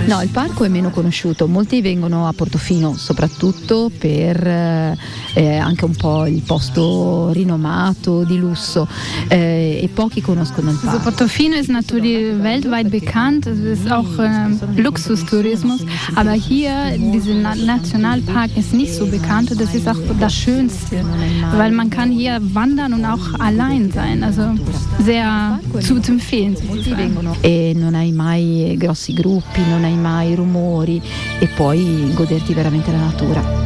No, il parco è meno conosciuto, molti vengono a Portofino soprattutto per anche un po' il posto rinomato, di lusso, e pochi conoscono il parco. Also Portofino ist natürlich weltweit bekannt, es ist auch Luxustourismus, aber hier, dieser Nationalpark ist nicht so bekannt und das ist auch das Schönste, weil man kann hier wandern und auch allein sein, also sehr zu empfehlen. E non hai mai grossi gruppi, non hai mai rumori e puoi goderti veramente la natura.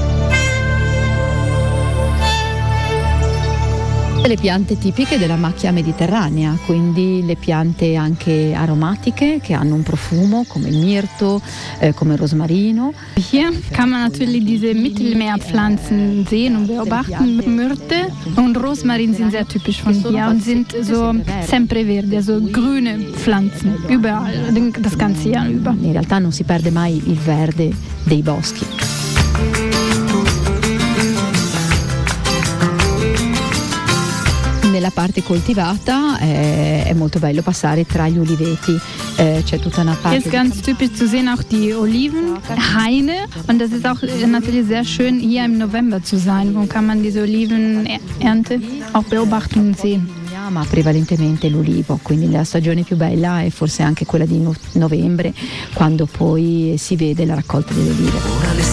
Le piante tipiche della macchia mediterranea, quindi le piante anche aromatiche che hanno un profumo come il mirto, come il rosmarino. Hier kann man natürlich diese Mittelmeerpflanzen sehen und beobachten. Myrte und Rosmarin sind sehr typisch von hier und sind so sempreverdi, also grüne Pflanzen, überall, das ganze Jahr über. In realtà non si perde mai il verde dei boschi. Nella parte coltivata è molto bello passare tra gli uliveti, c'è tutta una parte. Hier ist ganz typisch zu sehen auch die Olivenhaine und das ist auch natürlich sehr schön hier im November zu sein, wo kann man diese Olivenernte auch beobachten und sehen. Ma prevalentemente l'ulivo, quindi la stagione più bella è forse anche quella di novembre, quando poi si vede la raccolta delle olive.